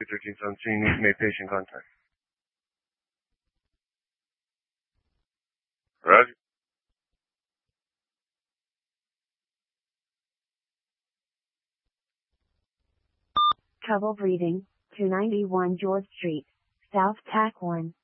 1317, need to make patient contact. Roger. Trouble breathing, 291 George Street, South Tack 1.